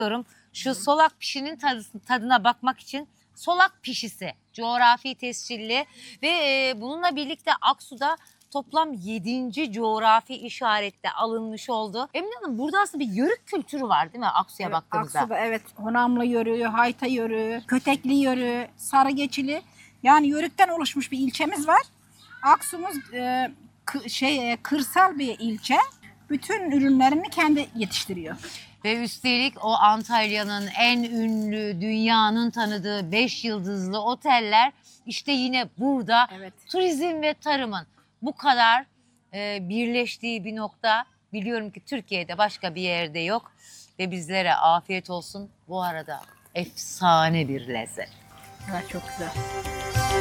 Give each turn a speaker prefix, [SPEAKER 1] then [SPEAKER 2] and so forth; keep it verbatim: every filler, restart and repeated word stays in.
[SPEAKER 1] doktorum. Şu solak pişinin tadına bakmak için solak pişisi coğrafi tescilli ve e, bununla birlikte Aksu'da toplam yedinci coğrafi işarette alınmış oldu. Emine Hanım burada aslında bir yörük kültürü var değil mi Aksu'ya
[SPEAKER 2] Evet,
[SPEAKER 1] baktığımızda?
[SPEAKER 2] Aksu'da evet. Honamlı yörüğü, Hayta yörüğü, Kötekli yörüğü, Sarıgeçili. Yani yörükten oluşmuş bir ilçemiz var. Aksumuz e, kı- şey e, kırsal bir ilçe. Bütün ürünlerini kendi yetiştiriyor.
[SPEAKER 1] Ve üstelik o Antalya'nın en ünlü, dünyanın tanıdığı beş yıldızlı oteller işte yine burada.
[SPEAKER 2] Evet.
[SPEAKER 1] Turizm ve tarımın bu kadar e, birleştiği bir nokta biliyorum ki Türkiye'de başka bir yerde yok. Ve bizlere afiyet olsun. Bu arada efsane bir lezzet.
[SPEAKER 2] Evet, çok güzel.